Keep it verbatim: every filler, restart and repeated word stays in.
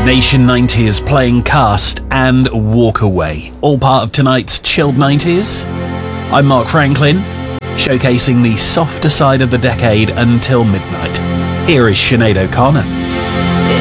Nation nineties playing Cast and Walk Away, all part of tonight's Chilled nineties. I'm Mark Franklin, showcasing the softer side of the decade until midnight. Here is Sinead O'Connor.